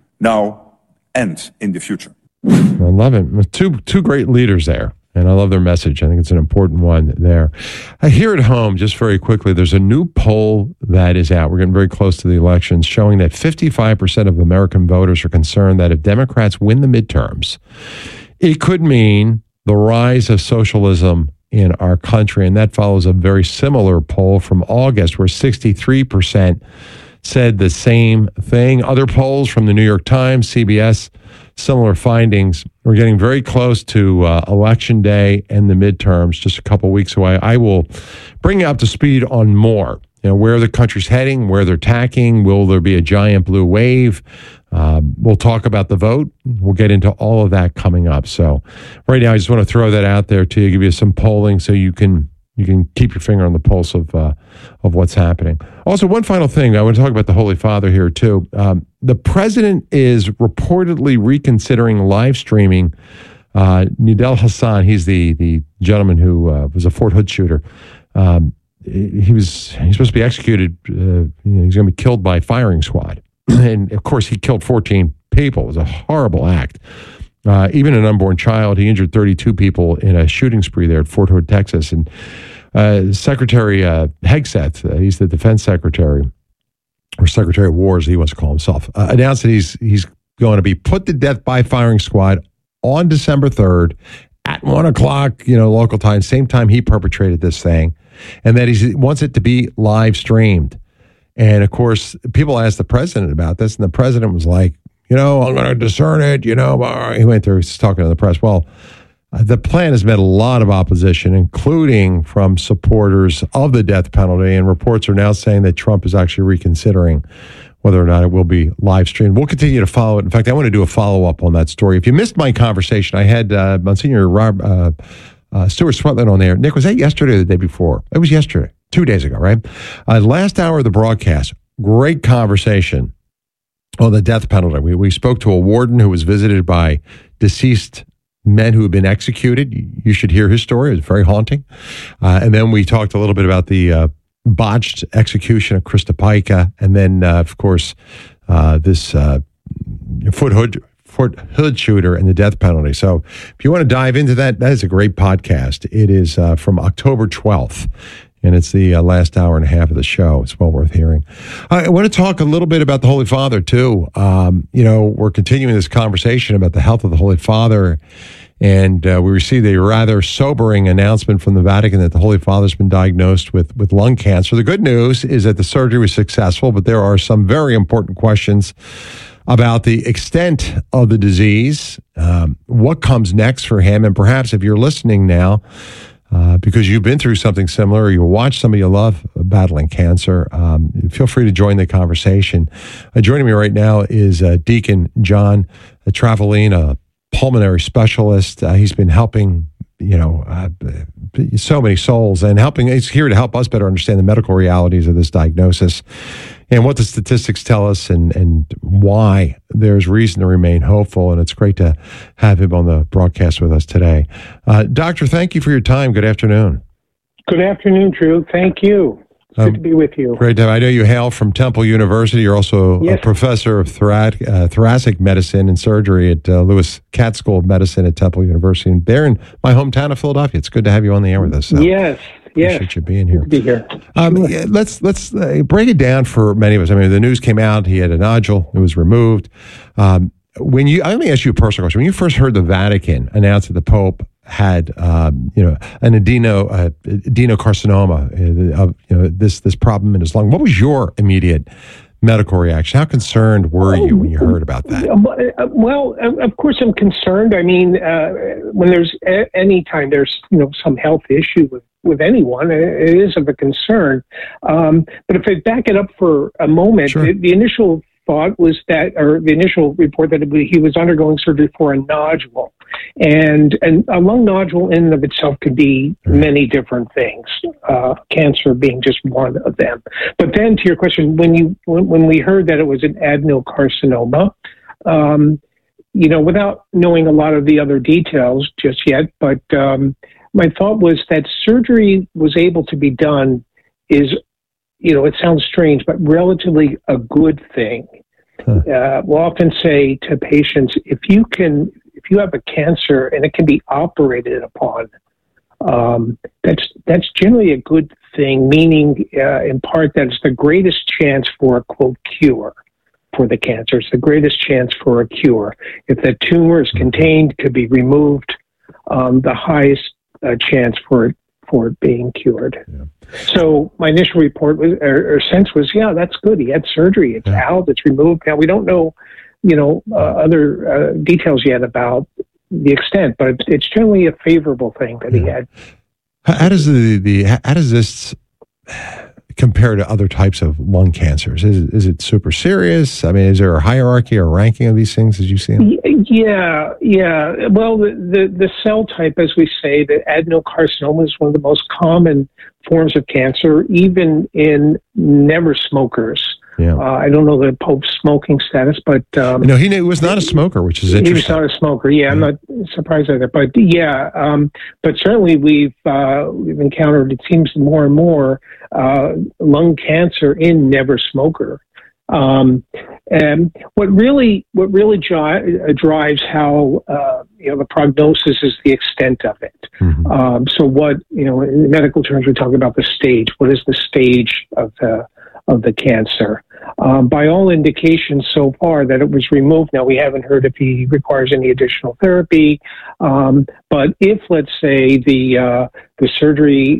now and in the future. I love it. Two two great leaders there, and I love their message. I think it's an important one there. Uh, here at home, just very quickly, there's a new poll that is out. We're getting very close to the elections, showing that fifty-five percent of American voters are concerned that if Democrats win the midterms, it could mean the rise of socialism in our country. And that follows a very similar poll from August, where sixty-three percent said the same thing. Other polls from the New York Times, C B S, similar findings. We're getting very close to uh, Election Day and the midterms, just a couple weeks away. I will bring you up to speed on more. You know, where the country's heading, where they're tacking. Will there be a giant blue wave? Um, we'll talk about the vote. We'll get into all of that coming up. So right now, I just want to throw that out there to you, give you some polling so you can you can keep your finger on the pulse of uh, of what's happening. Also, one final thing. I want to talk about the Holy Father here, too. Um, the president is reportedly reconsidering live streaming uh, Nidal Hasan. He's the, the gentleman who uh, was a Fort Hood shooter. Um, he was he's supposed to be executed. Uh, you know, he's going to be killed by firing squad. And, of course, he killed fourteen people. It was a horrible act. Uh, even an unborn child. He injured thirty-two people in a shooting spree there at Fort Hood, Texas. And uh, Secretary uh, Hegseth, uh, he's the defense secretary, or Secretary of War, as he wants to call himself, uh, announced that he's he's going to be put to death by firing squad on December third at one o'clock, you know, local time, same time he perpetrated this thing, and that he wants it to be live streamed. And, of course, people asked the president about this, and the president was like, you know, I'm going to discern it, you know. He went there, he's talking to the press. Well, uh, the plan has met a lot of opposition, including from supporters of the death penalty, and reports are now saying that Trump is actually reconsidering whether or not it will be live streamed. We'll continue to follow it. In fact, I want to do a follow-up on that story. If you missed my conversation, I had uh, Monsignor Rob, uh, uh, Stuart Swetland on there. Nick, was that yesterday or the day before? It was yesterday, two days ago, right? Uh, last hour of the broadcast, great conversation on the death penalty. We, we spoke to a warden who was visited by deceased men who have been executed. You should hear his story. It was very haunting. Uh, and then we talked a little bit about the uh, botched execution of Krista Pica. And then, uh, of course, uh, this uh, Fort Hood, Fort Hood shooter and the death penalty. So if you want to dive into that, that is a great podcast. It is uh, from October twelfth. And it's the uh, last hour and a half of the show. It's well worth hearing. I want to talk a little bit about the Holy Father, too. Um, you know, we're continuing this conversation about the health of the Holy Father. And uh, we received a rather sobering announcement from the Vatican that the Holy Father's been diagnosed with, with lung cancer. The good news is that the surgery was successful, but there are some very important questions about the extent of the disease, um, what comes next for him. And perhaps if you're listening now, Uh, because you've been through something similar, or you watch somebody you love battling cancer, um, feel free to join the conversation. Uh, joining me right now is uh, Deacon John Travelin, a pulmonary specialist. Uh, he's been helping, you know, uh, so many souls, and helping. He's here to help us better understand the medical realities of this diagnosis and what the statistics tell us, and, and why there's reason to remain hopeful. And it's great to have him on the broadcast with us today. Uh, Doctor, thank you for your time. Good afternoon. Good afternoon, Drew. Thank you. It's um, good to be with you. Great to have. I know you hail from Temple University. You're also yes. a professor of thorac, uh, thoracic medicine and surgery at uh, Lewis Katz School of Medicine at Temple University. And there in my hometown of Philadelphia. It's good to have you on the air with us. So. Yes. Yes. Appreciate you being here. Good to be here. Um, yeah, let's let's uh, break it down for many of us. I mean, the news came out. He had a nodule. It was removed. Um, when you, let me ask you a personal question. When you first heard the Vatican announce that the Pope had, um, you know, an adeno uh, adenocarcinoma, uh, of you know this this problem in his lung, what was your immediate medical reaction? How concerned were you when you heard about that? Well, of course, I'm concerned. I mean, uh, when there's a- any time there's you know some health issue with. with anyone, it is of a concern. Um, but if I back it up for a moment, sure. the, the initial thought was that, or the initial report that he was undergoing surgery for a nodule. And, and a lung nodule in and of itself could be many different things, uh, cancer being just one of them. But then to your question, when you when, when we heard that it was an adenocarcinoma, um, you know, without knowing a lot of the other details just yet, but um, my thought was that surgery was able to be done is, you know, it sounds strange, but relatively a good thing. Uh, we'll often say to patients, if you can, if you have a cancer and it can be operated upon, um, that's that's generally a good thing. Meaning, uh, in part, that it's the greatest chance for a quote cure for the cancer. It's the greatest chance for a cure. If the tumor is contained, could be removed, um, the highest uh, chance for it for it being cured. Yeah. So my initial report was, or, or sense was, yeah, that's good. He had surgery. It's yeah. out. It's removed. Now we don't know, you know, uh, other uh, details yet about the extent, but it's, it's generally a favorable thing that yeah. he had. How, how does the, the how does this compare to other types of lung cancers? Is is it super serious? I mean, is there a hierarchy or ranking of these things as you see them? Yeah, yeah. Well, the, the, the cell type, as we say, the adenocarcinoma is one of the most common forms of cancer, even in never smokers. Yeah. Uh, I don't know the Pope's smoking status, but... Um, no, he was not a smoker, which is interesting. He was not a smoker, yeah. yeah. I'm not surprised at that. But yeah, um, but certainly we've, uh, we've encountered, it seems more and more, uh, lung cancer in never smoker. Um, and what really, what really dri- drives how, uh, you know, the prognosis is the extent of it. Mm-hmm. Um, so what, you know, in medical terms, we talk about the stage. What is the stage of the, of the cancer? Um, by all indications so far that it was removed. Now, we haven't heard if he requires any additional therapy. Um, but if, let's say, the, uh, the surgery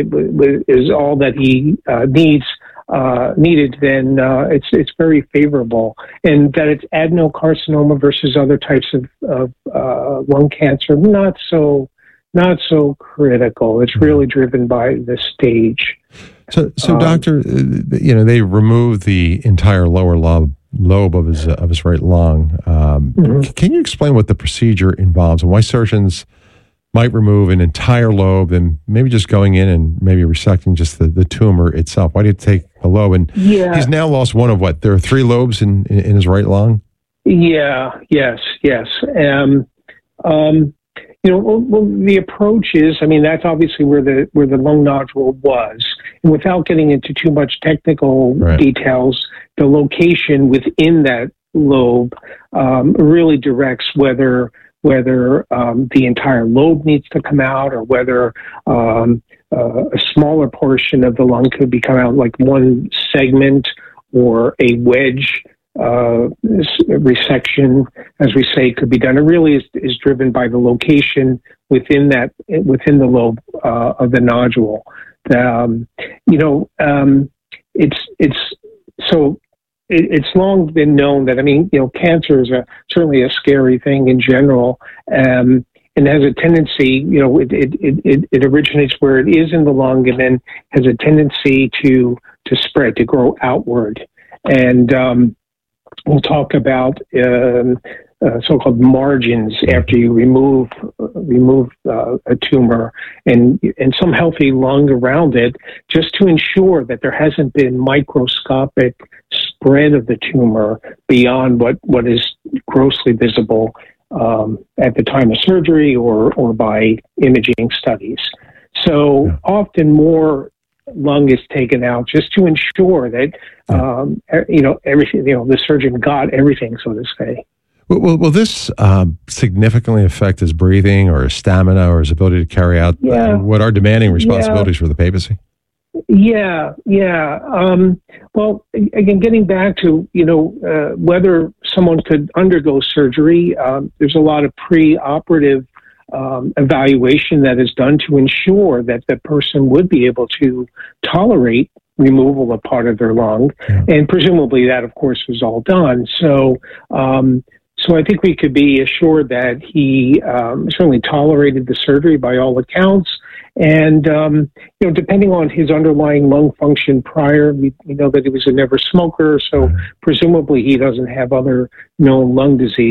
is all that he uh, needs, Uh, needed, then uh, it's it's very favorable, and that it's adenocarcinoma versus other types of, of uh, lung cancer, not so not so critical. It's really driven by the stage. So, so um, doctor, you know, they removed the entire lower lobe lobe of his of his right lung. Um, mm-hmm. Can you explain what the procedure involves and why surgeons might remove an entire lobe and maybe just going in and maybe resecting just the, the tumor itself? Why do you take a lobe? And yeah. he's now lost one of what? There are three lobes in, in, in his right lung? Yeah, yes, yes. Um, um, you know, well, well, the approach is, I mean, that's obviously where the where the lung nodule was. And without getting into too much technical right. details, the location within that lobe um, really directs whether whether um, the entire lobe needs to come out or whether um, uh, a smaller portion of the lung could be come out, like one segment or a wedge uh, resection, as we say, could be done. It really is, is driven by the location within that within the lobe uh, of the nodule. Um, you know, um, it's it's so. It's long been known that, I mean, you know, cancer is a, certainly a scary thing in general, um, and has a tendency, you know, it, it, it, it originates where it is in the lung and then has a tendency to, to spread, to grow outward. And um, we'll talk about um, uh, so-called margins after you remove remove uh, a tumor and and some healthy lung around it, just to ensure that there hasn't been microscopic spread of the tumor beyond what, what is grossly visible um, at the time of surgery or, or by imaging studies. So yeah. often more lung is taken out just to ensure that, um, you know, everything, you know, the surgeon got everything, so to say. Will, will, will this um, significantly affect his breathing or his stamina or his ability to carry out yeah. uh, what are demanding responsibilities yeah. for the papacy? Yeah, yeah. Um, well, again, getting back to, you know, uh, whether someone could undergo surgery, um, there's a lot of pre-operative um, evaluation that is done to ensure that the person would be able to tolerate removal of part of their lung. Yeah. And presumably that, of course, was all done. So, um, so I think we could be assured that he um, certainly tolerated the surgery by all accounts. And, um, you know, depending on his underlying lung function prior, we, we know that he was a never smoker, so presumably he doesn't have other known lung disease.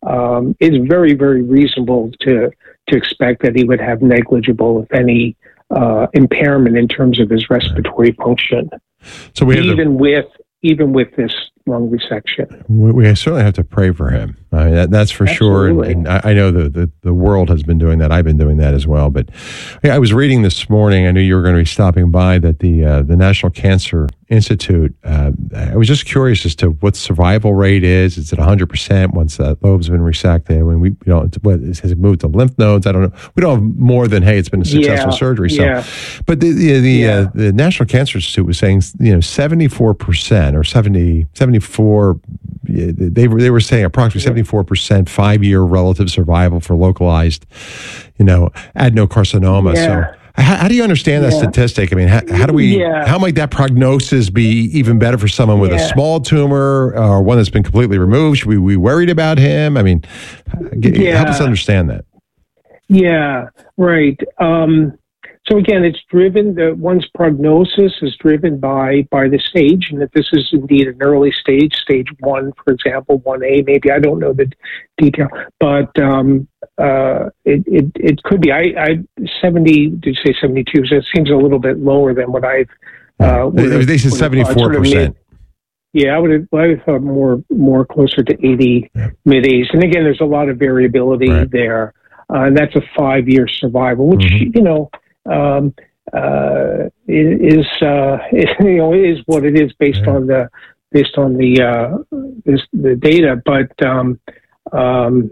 um, it's very, very reasonable to to expect that he would have negligible, if any, uh, impairment in terms of his respiratory function. So we have even the, with even with this lung resection. We, we certainly have to pray for him. I mean, that, that's for Absolutely. sure. And, and I, I know the, the, the world has been doing that. I've been doing that as well. But yeah, I was reading this morning, I knew you were going to be stopping by, that the uh, the National Cancer Institute, uh, I was just curious as to what survival rate is. Is it one hundred percent once that lobe's been resected? I mean, we, you know, what, has it moved to lymph nodes? I don't know. We don't have more than, hey, it's been a successful yeah, surgery. So, yeah. But the the, the, yeah. uh, the National Cancer Institute was saying, you know, seventy-four percent or seventy, seventy-four, they were, they were saying approximately seventy-four percent five-year relative survival for localized, you know, adenocarcinoma. Yeah. So how, how do you understand that yeah. statistic? I mean, how, how do we, yeah. how might that prognosis be even better for someone with yeah. a small tumor or one that's been completely removed? Should we be worried about him? I mean, get, yeah. help us understand that. Yeah, right. Um, So again, it's driven, the one's prognosis is driven by by the stage, and that this is indeed an early stage, stage one, for example, one A, maybe. I don't know the detail, but um, uh, it, it it could be. I, I seventy. Did you say seventy-two? So it seems a little bit lower than what I've. Uh, they, they said seventy-four percent. Yeah, I would have, I would have thought more more closer to eighty, yeah. mid eighties. And again, there's a lot of variability right. there, uh, and that's a five-year survival, which mm-hmm. you know. Um, uh, is uh, you know is what it is based yeah. on the based on the uh, this, the data, but um, um,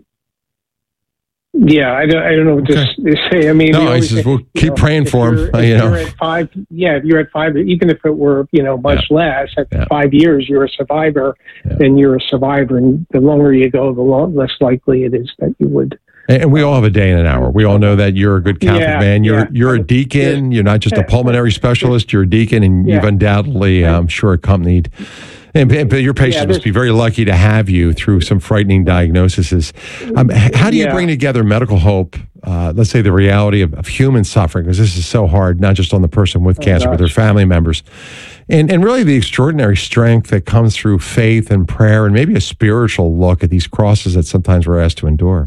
yeah, I don't I don't know what okay. to say. I mean, no, I says, we'll keep know, praying for him. If you know, you're at five, yeah, if you're at five, even if it were you know much yeah. less, at yeah. five years, you're a survivor. Yeah. Then you're a survivor, and the longer you go, the lo- less likely it is that you would. And we all have a day and an hour. We all know that you're a good Catholic yeah, man. You're yeah. you're a deacon. You're not just a pulmonary specialist. You're a deacon, and yeah. you've undoubtedly, I'm sure, accompanied. And, and your patients yeah, must be very lucky to have you through some frightening diagnoses. Um, how do you yeah. bring together medical hope? Uh, let's say the reality of, of human suffering, because this is so hard, not just on the person with cancer, oh, but their family members, and and really the extraordinary strength that comes through faith and prayer, and maybe a spiritual look at these crosses that sometimes we're asked to endure.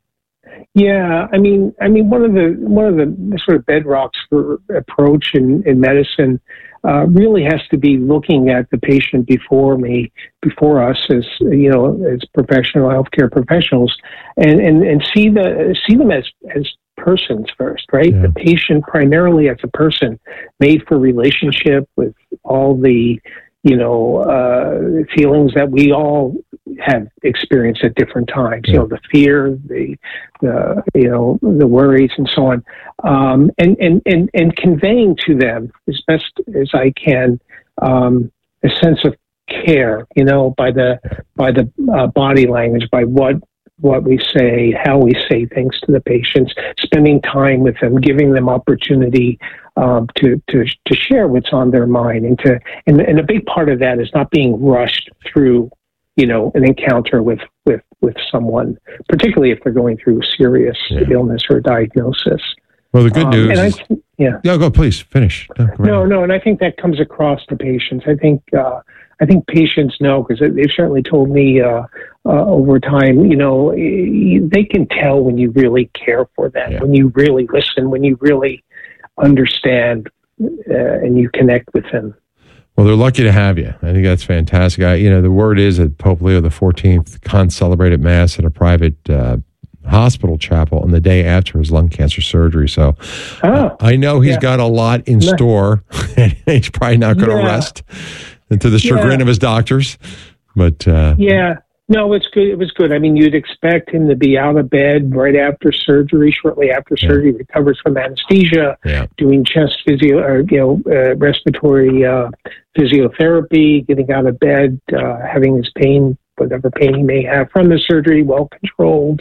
Yeah, I mean, I mean, one of the one of the sort of bedrocks for approach in, in medicine uh, really has to be looking at the patient before me, before us, as you know, as professional healthcare professionals, and, and, and see the see them as as persons first, right? Yeah. The patient primarily as a person, made for relationship with all the you know uh, feelings that we all have experienced at different times, yeah. you know, the fear, the, the, you know, the worries and so on. Um, and, and, and, and conveying to them as best as I can, um, a sense of care, you know, by the, by the uh, body language, by what, what we say, how we say things to the patients, spending time with them, giving them opportunity, um, to, to, to share what's on their mind, and to, and, and a big part of that is not being rushed through, you know, an encounter with, with, with someone, particularly if they're going through serious yeah. illness or diagnosis. Well, the good um, news and is... I, yeah. No, go, please, finish. No, go no, no, and I think that comes across to patients. I think, uh, I think patients know, because they've certainly told me uh, uh, over time, you know, they can tell when you really care for them, yeah. when you really listen, when you really understand uh, and you connect with them. Well, they're lucky to have you. I think that's fantastic. I, you know, the word is that Pope Leo the fourteenth celebrated Mass at a private uh, hospital chapel on the day after his lung cancer surgery. So oh, uh, I know he's yeah. got a lot in store, and he's probably not going to yeah. rest, and to the chagrin yeah. of his doctors. But uh, yeah. No, it's good. It was good. I mean, you'd expect him to be out of bed right after surgery, shortly after yeah. surgery, recovers from anesthesia, yeah. doing chest physio, or, you know, uh, respiratory uh, physiotherapy, getting out of bed, uh, having his pain, whatever pain he may have from the surgery, well controlled.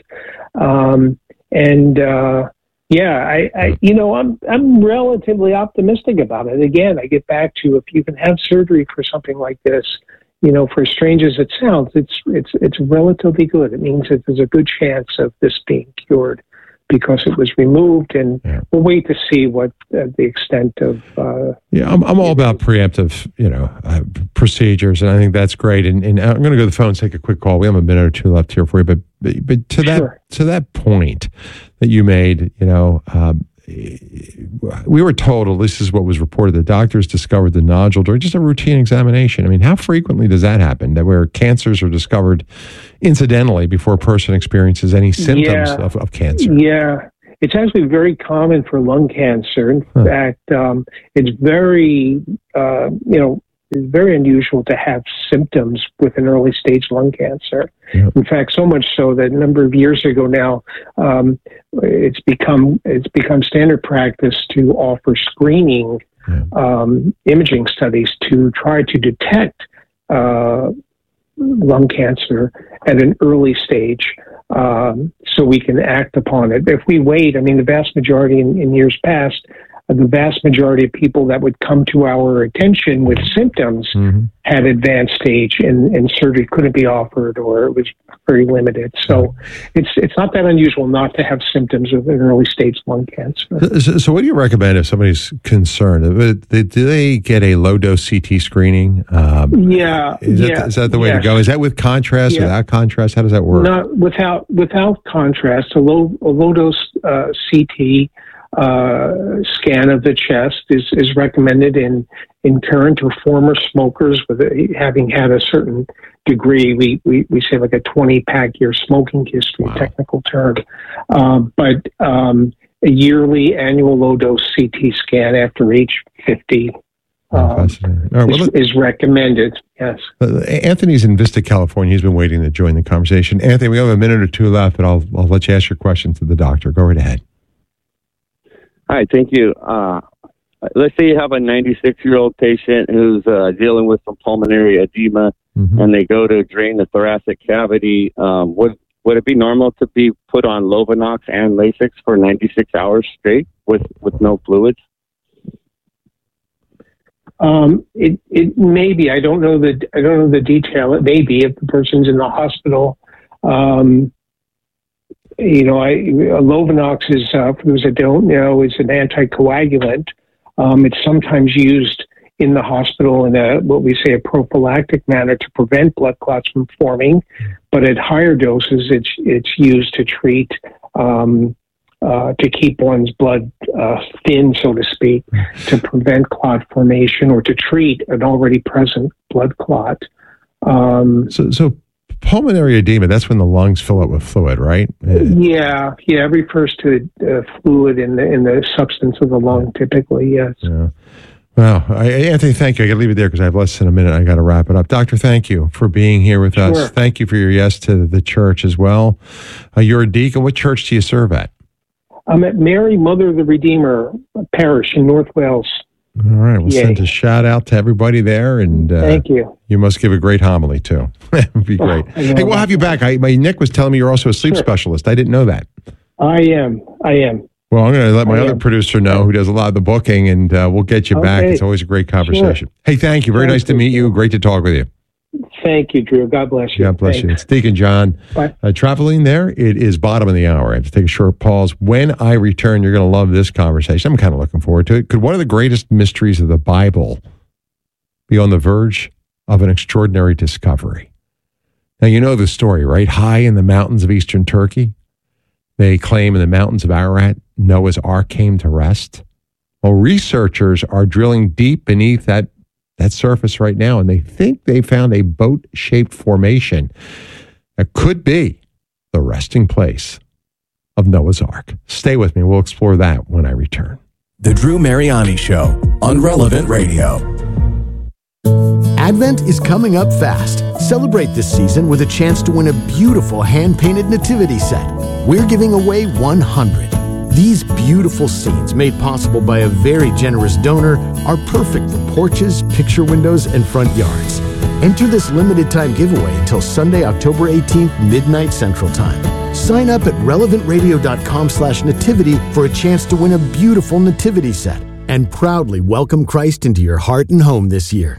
Um, and, uh, yeah, I, I, you know, I'm, I'm relatively optimistic about it. Again, I get back to, if you can have surgery for something like this, you know, for as strange as it sounds, it's it's it's relatively good. It means that there's a good chance of this being cured because it was removed, and yeah. we'll wait to see what uh, the extent of. Uh, yeah, I'm, I'm all about preemptive, you know, uh, procedures, and I think that's great. And, and I'm going to go to the phone and take a quick call. We have a minute or two left here for you, but but, but to that sure. to that point that you made, you know. Um, we were told, at least this is what was reported, that doctors discovered the nodule during just a routine examination. I mean, how frequently does that happen, that where cancers are discovered incidentally before a person experiences any symptoms yeah. of, of cancer? Yeah. It's actually very common for lung cancer. In huh. fact, um, it's very, uh, you know, it's very unusual to have symptoms with an early stage lung cancer. Yeah. In fact, so much so that a number of years ago now, um, it's become it's become standard practice to offer screening yeah. um, imaging studies to try to detect uh, lung cancer at an early stage, um, so we can act upon it. If we wait, I mean, the vast majority in, in years past, the vast majority of people that would come to our attention with symptoms mm-hmm. had advanced stage, and, and surgery couldn't be offered, or it was very limited. So it's it's not that unusual not to have symptoms of an early stage lung cancer. So, so what do you recommend if somebody's concerned? Do they get a low dose C T screening? Um, yeah, is that, yeah, is that the way yes. to go? Is that with contrast, yeah. without contrast? How does that work? Not without without contrast. A low a low dose uh, C T. Uh, scan of the chest is, is recommended in, in current or former smokers with a, having had a certain degree. We, we, we say like a twenty pack year smoking history, wow. technical term. Uh, but um, a yearly annual low dose C T scan after age fifty um, right, well, is, look, is recommended. Yes. Uh, Anthony's in Vista, California. He's been waiting to join the conversation. Anthony, we have a minute or two left, but I'll, I'll let you ask your question to the doctor. Go right ahead. Hi, thank you. Uh, let's say you have a ninety-six-year-old patient who's uh, dealing with some pulmonary edema, mm-hmm. and they go to drain the thoracic cavity. Um, would would it be normal to be put on Lovenox and Lasix for ninety-six hours straight with, with no fluids? Um, it it may be. I don't know the I don't know the detail. It may be if the person's in the hospital. Um, You know, I, Lovenox is, uh, for those that don't know, is an anticoagulant. Um, it's sometimes used in the hospital in a, what we say, a prophylactic manner to prevent blood clots from forming. But at higher doses, it's it's used to treat, um, uh, to keep one's blood uh, thin, so to speak, to prevent clot formation or to treat an already present blood clot. Um, so, so. Pulmonary edema, that's when the lungs fill up with fluid, right? Yeah, yeah, it refers to uh, fluid in the in the substance of the lung, typically, yes. Yeah. Well, I, Anthony, thank you. I got to leave it there because I have less than a minute. I got to wrap it up. Doctor, thank you for being here with sure. us. Thank you for your yes to the church as well. Uh, you're a deacon. What church do you serve at? I'm at Mary, Mother of the Redeemer Parish in North Wales. All right. We'll Yay. send a shout out to everybody there. And uh, thank you. You must give a great homily, too. That would be great. Oh, hey, we'll have you back. I, my Nick was telling me you're also a sleep sure. specialist. I didn't know that. I am. I am. Well, I'm going to let my I other am. producer know, who does a lot of the booking, and uh, we'll get you okay. back. It's always a great conversation. Sure. Hey, thank you. Very thank nice you. to meet you. Great to talk with you. Thank you, Drew. God bless you. God bless Thanks. you. It's Deacon John. Bye. Uh, traveling there, it is bottom of the hour. I have to take a short pause. When I return, you're going to love this conversation. I'm kind of looking forward to it. Could one of the greatest mysteries of the Bible be on the verge of an extraordinary discovery? Now, you know the story, right? High in the mountains of eastern Turkey, they claim in the mountains of Ararat, Noah's Ark came to rest. Well, researchers are drilling deep beneath that that surface right now, and they think they found a boat-shaped formation that could be the resting place of Noah's Ark. Stay with me. We'll explore that when I return. The Drew Mariani Show on Relevant Radio. Advent is coming up fast. Celebrate this season with a chance to win a beautiful hand-painted nativity set. We're giving away one hundred. These beautiful scenes, made possible by a very generous donor, are perfect for porches, picture windows, and front yards. Enter this limited-time giveaway until Sunday, October eighteenth, midnight Central Time. Sign up at relevant radio dot com slash nativity for a chance to win a beautiful nativity set and proudly welcome Christ into your heart and home this year.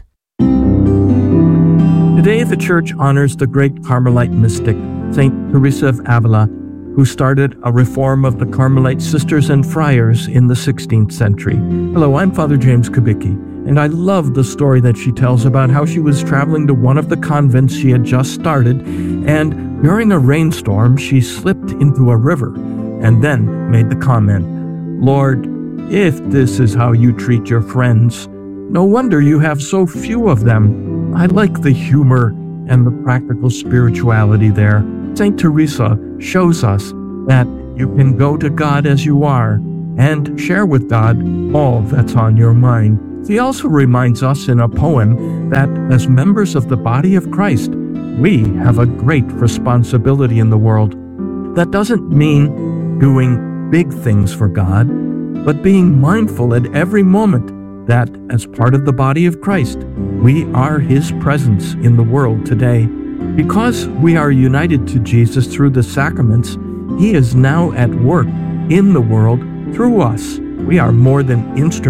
Today, the Church honors the great Carmelite mystic, Saint Teresa of Avila, who started a reform of the Carmelite sisters and friars in the sixteenth century. Hello, I'm Father James Kubicki, and I love the story that she tells about how she was traveling to one of the convents she had just started, and during a rainstorm, she slipped into a river and then made the comment, "Lord, if this is how you treat your friends, no wonder you have so few of them." I like the humor and the practical spirituality there. Saint Teresa shows us that you can go to God as you are and share with God all that's on your mind. He also reminds us in a poem that as members of the body of Christ, we have a great responsibility in the world. That doesn't mean doing big things for God, but being mindful at every moment that as part of the body of Christ, we are His presence in the world today. Because we are united to Jesus through the sacraments, He is now at work in the world through us. We are more than instruments